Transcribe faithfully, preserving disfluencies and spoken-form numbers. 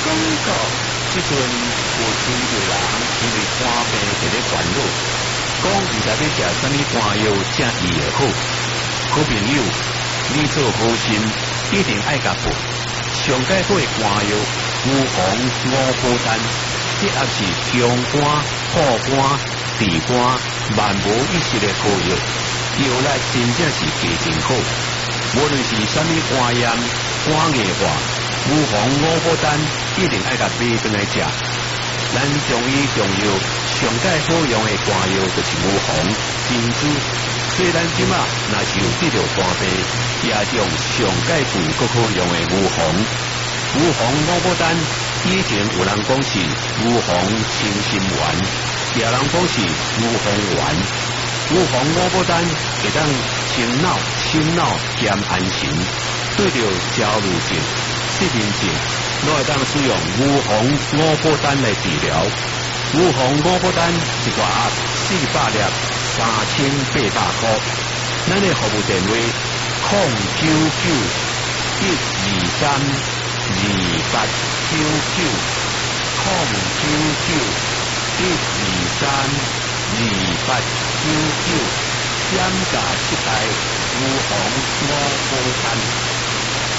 广告。 即阵有真侪人因为肝病伫咧烦恼，讲毋知要食啥物肝药才医会好。好朋友，你做好心一定爱甲补。上解好的肝药有黄五宝丹，这也是强肝、护肝、治肝、万无一失的好药，药力真正是加真好。无论是啥物肝炎、肝硬化，有黄五宝丹一定爱甲买转来食。咱中医中药上解好用的肝药就是有黄、珍珠，所以咱即马若是有得着肝病，也是用上解贵更好用的有黄。有黄五宝丹以前有人讲是有黄清心丸，也有人讲是有黄丸。有黄五宝丹会当清脑、心脑兼安神，对着焦虑症、失眠症，都会当使用有黄五宝丹来治疗。有黄五宝丹一大盒四百粒，三千八百块。咱的服务电话：零九九一二三二八九九，零九九一二三二八九九，减价一台有黄五宝丹。